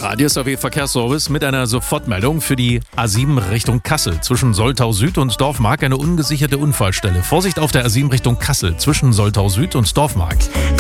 Radio SAW Verkehrsservice mit einer Sofortmeldung für die A7 Richtung Kassel. Zwischen Soltau Süd und Dorfmark eine ungesicherte Unfallstelle. Vorsicht auf der A7 Richtung Kassel zwischen Soltau Süd und Dorfmark.